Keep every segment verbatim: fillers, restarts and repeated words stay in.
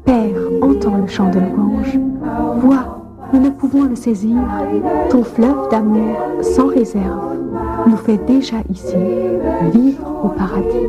Père, entends le chant de louange. Vois, nous ne pouvons le saisir. Ton fleuve d'amour sans réserve nous fait déjà ici vivre au paradis.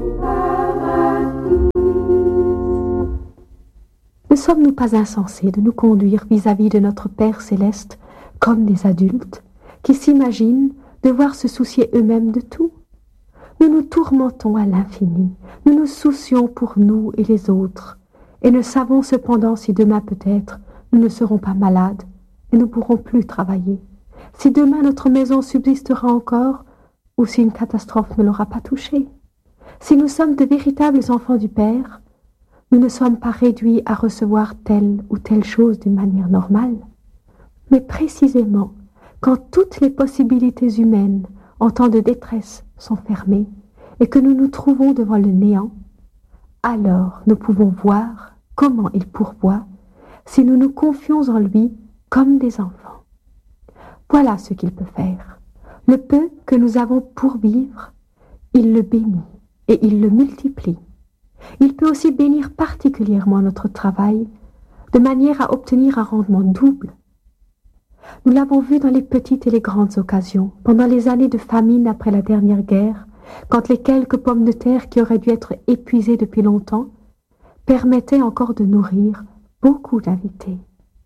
Ne sommes-nous pas insensés de nous conduire vis-à-vis de notre Père céleste comme des adultes qui s'imaginent devoir se soucier eux-mêmes de tout? Nous nous tourmentons à l'infini, nous nous soucions pour nous et les autres, et ne savons cependant si demain peut-être nous ne serons pas malades et ne pourrons plus travailler, si demain notre maison subsistera encore ou si une catastrophe ne l'aura pas touchée. Si nous sommes de véritables enfants du Père, nous ne sommes pas réduits à recevoir telle ou telle chose d'une manière normale, mais précisément quand toutes les possibilités humaines en temps de détresse sont fermées et que nous nous trouvons devant le néant, alors nous pouvons voir comment il pourvoit si nous nous confions en lui comme des enfants. Voilà ce qu'il peut faire. Le peu que nous avons pour vivre, il le bénit et il le multiplie. Il peut aussi bénir particulièrement notre travail, de manière à obtenir un rendement double. Nous l'avons vu dans les petites et les grandes occasions, pendant les années de famine après la dernière guerre, quand les quelques pommes de terre qui auraient dû être épuisées depuis longtemps permettaient encore de nourrir beaucoup d'invités.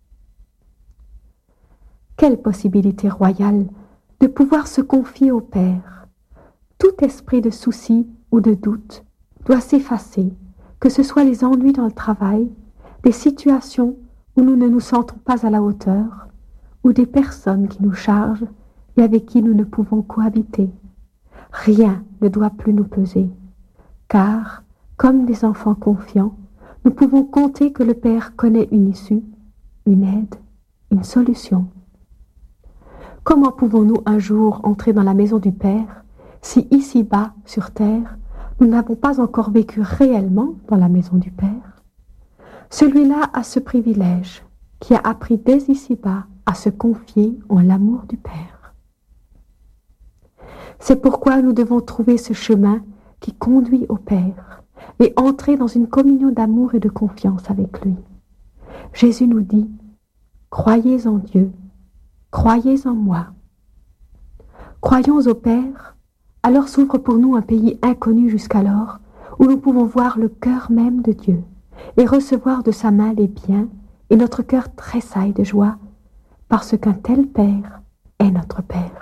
Quelle possibilité royale de pouvoir se confier au Père. Tout esprit de souci ou de doute doit s'effacer, que ce soit les ennuis dans le travail, des situations où nous ne nous sentons pas à la hauteur, ou des personnes qui nous chargent et avec qui nous ne pouvons cohabiter. Rien ne doit plus nous peser, car, comme des enfants confiants, nous pouvons compter que le Père connaît une issue, une aide, une solution. Comment pouvons-nous un jour entrer dans la maison du Père si ici-bas, sur terre, nous n'avons pas encore vécu réellement dans la maison du Père? Celui-là a ce privilège, qui a appris dès ici-bas à se confier en l'amour du Père. C'est pourquoi nous devons trouver ce chemin qui conduit au Père et entrer dans une communion d'amour et de confiance avec lui. Jésus nous dit « Croyez en Dieu, croyez en moi ». Croyons au Père, alors s'ouvre pour nous un pays inconnu jusqu'alors, où nous pouvons voir le cœur même de Dieu et recevoir de sa main les biens, et notre cœur tressaille de joie, parce qu'un tel Père est notre Père.